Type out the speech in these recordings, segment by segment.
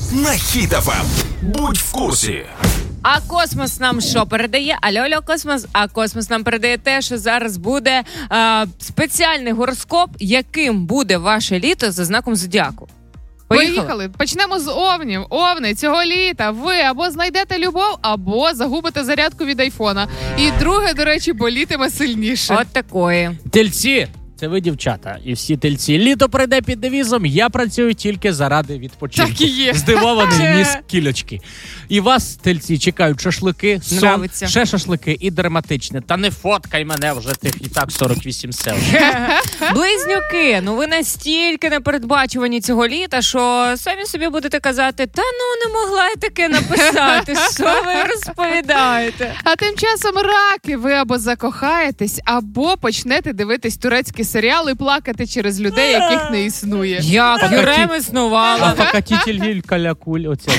на Хіт ФМ. Будь в курсі. А космос нам що передає? Алло, космос. А космос нам передає те, що зараз буде спеціальний гороскоп, яким буде ваше літо за знаком зодіаку. Поїхали. Почнемо з овнів. Овни, цього літа ви або знайдете любов, або загубите зарядку від айфона. І друге, до речі, болітиме сильніше. От такої. Тельці. Це ви, дівчата, і всі тельці. Літо прийде під девізом «Я працюю тільки заради відпочинку». Так і є. Здивований ніс кільочки. І вас, тельці, чекають шашлики, сон, Нравиться. ще шашлики і драматичне. Та не фоткай мене вже тих і так 48 сел. Близнюки, ви настільки непередбачувані цього літа, що самі собі будете казати, та не могла я таке написати, що ви розповідаєте? А тим часом раки, ви або закохаєтесь, або почнете дивитись турецькі серіали і плакати через людей, яких не існує. Як Юрем існувала. Покатітель калякуль, оця.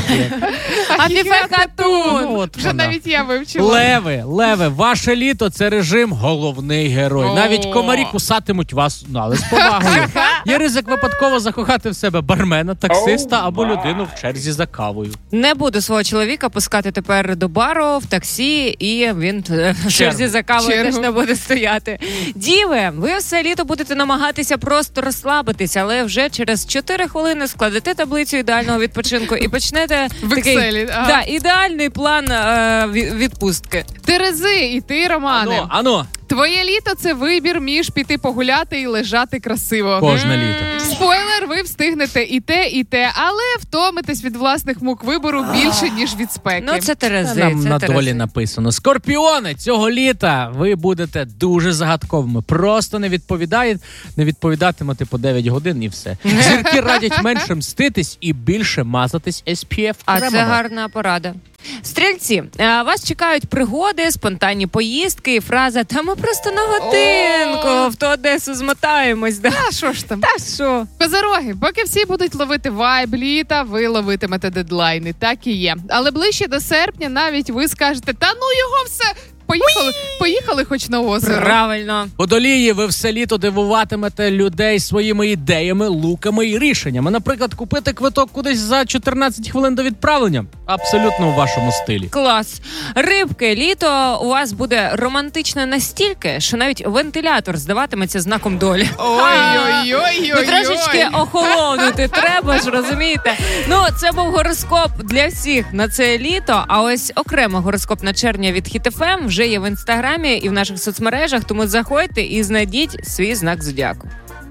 А ти ферхатун. Вже навіть я вивчила. Леви, ваше літо – це режим головний герой. Навіть комарі кусатимуть вас, але з повагою. Є ризик випадково закохати в себе бармена, таксиста або людину в черзі за кавою. Не буду свого чоловіка пускати тепер до бару, в таксі, і він в черзі за кавою теж не буде стояти. Діви, ви все літо будете намагатися просто розслабитися, але вже через 4 хвилини складете таблицю ідеального відпочинку і почнете в Excel, ідеальний план відпустки. Терези і ти, Романе. Ану. Твоє літо – це вибір між піти погуляти і лежати красиво. Кожне літо. Спойлер, ви встигнете і те, але втомитесь від власних мук вибору більше, ніж від спеки. Це Терези. Нам на долі написано. Скорпіони, цього літа ви будете дуже загадковими. Просто не відповідатимете по 9 годин і все. Зірки радять менше мститись і більше мазатись SPF А кремами. це гарна порада. Стрільці, вас чекають пригоди, спонтанні поїздки і фраза «Та ми просто на годинку в ту Одесу змотаємось». Да? А що ж там? Та що? Козороги, поки всі будуть ловити вайб літа, ви ловитимете дедлайни. Так і є. Але ближче до серпня навіть ви скажете «Та його все, поїхали хоч на озеро». Правильно. Водолії, ви все літо дивуватимете людей своїми ідеями, луками і рішеннями. Наприклад, купити квиток кудись за 14 хвилин до відправлення. Абсолютно у вашому стилі. Клас. Рибки, літо у вас буде романтичне настільки, що навіть вентилятор здаватиметься знаком долі. Ой-ой-ой-ой-ой. Трошечки охолонути треба ж, розумієте? Це був гороскоп для всіх на це літо, а ось окремо гороскоп на червня від Хіт ФМ вже є в Інстаграмі і в наших соцмережах, тому заходьте і знайдіть свій знак зодіаку.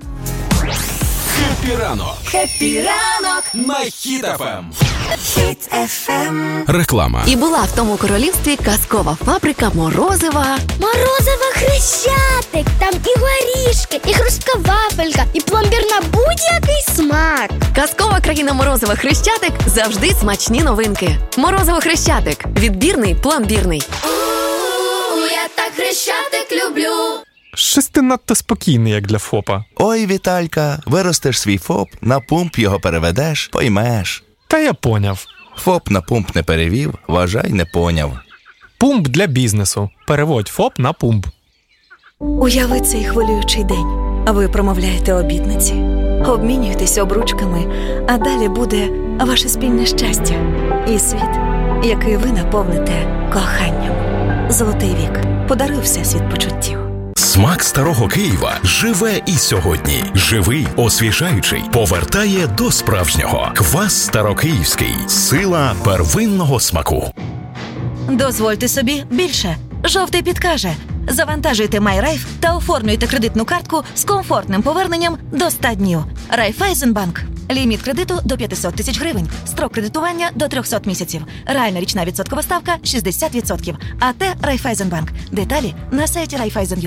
Хеппі ранок на Хіт ФМ. Хіт ФМ. Реклама. І була в тому королівстві казкова фабрика морозива. Морозиво Хрещатик, там і горішки, і хрустка вафелька, і пломбір на будь-який смак. Казкова країна морозива Хрещатик – завжди смачні новинки. Морозиво Хрещатик. Відбірний, пломбірний. Я так Хрещатик люблю. Щось ти надто спокійний, як для ФОПа. Ой, Віталька, виростеш свій ФОП, на пумп його переведеш, поймеш. Та я поняв. ФОП на пумп не перевів, вважай, не поняв. Пумп для бізнесу. Переводь ФОП на пумп. Уяви цей хвилюючий день. Ви промовляєте обітниці, обмінюєтесь обручками, а далі буде ваше спільне щастя і світ, який ви наповните коханням. Золотий вік. Подаруй всесвіт почуттів. Смак старого Києва живе і сьогодні. Живий, освіжаючий, повертає до справжнього. Квас Старокиївський. Сила первинного смаку. Дозвольте собі більше. Жовтий підкаже. Завантажуйте MyRaiff та оформлюйте кредитну картку з комфортним поверненням до 100 днів. Райфайзенбанк. Ліміт кредиту до 500 тисяч гривень. Строк кредитування до 300 місяців. Реальна річна відсоткова ставка 60%. АТ Райфайзенбанк. Деталі на сайті Райфайзен.ua.